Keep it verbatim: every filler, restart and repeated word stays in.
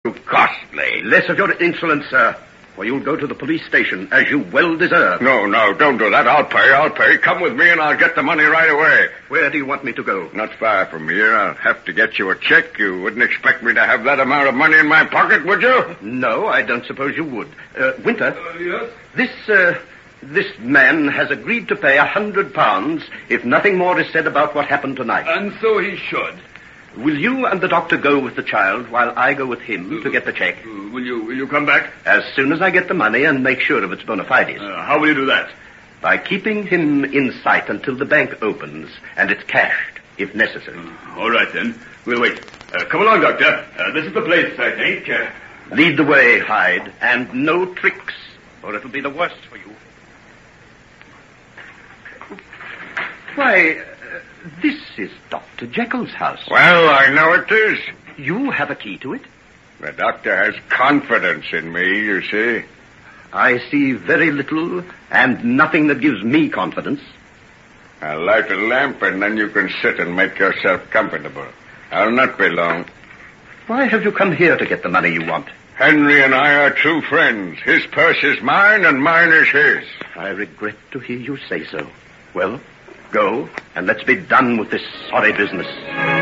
Costly. Less of your insolence, sir, or you'll go to the police station, as you well deserve. No, no, don't do that. I'll pay, I'll pay. Come with me and I'll get the money right away. Where do you want me to go? Not far from here. I'll have to get you a check. You wouldn't expect me to have that amount of money in my pocket, would you? No, I don't suppose you would. Uh, Winter? Uh, yes? This, uh, this man has agreed to pay a hundred pounds if nothing more is said about what happened tonight. And so he should. Will you and the doctor go with the child while I go with him uh, to get the check? Uh, will you will you come back? As soon as I get the money and make sure of its bona fides. Uh, how will you do that? By keeping him in sight until the bank opens and it's cashed, if necessary. Uh, all right, then. We'll wait. Uh, come along, Doctor. Uh, this is the place, I think. Uh... Lead the way, Hyde, and no tricks, or it'll be the worse for you. Why... This is Doctor Jekyll's house. Well, I know it is. You have a key to it? The doctor has confidence in me, you see. I see very little and nothing that gives me confidence. I'll light a lamp and then you can sit and make yourself comfortable. I'll not be long. Why have you come here to get the money you want? Henry and I are true friends. His purse is mine and mine is his. I regret to hear you say so. Well... Go, and let's be done with this sorry business.